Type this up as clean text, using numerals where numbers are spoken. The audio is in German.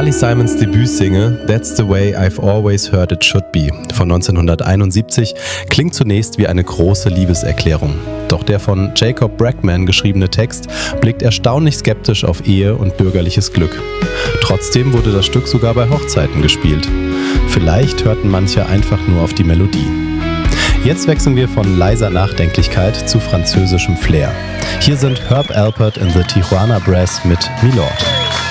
Carly Simons Debütsingle That's the Way I've Always Heard It Should Be von 1971 klingt zunächst wie eine große Liebeserklärung. Doch der von Jacob Brackman geschriebene Text blickt erstaunlich skeptisch auf Ehe und bürgerliches Glück. Trotzdem wurde das Stück sogar bei Hochzeiten gespielt. Vielleicht hörten manche einfach nur auf die Melodie. Jetzt wechseln wir von leiser Nachdenklichkeit zu französischem Flair. Hier sind Herb Alpert and the Tijuana Brass mit Milord.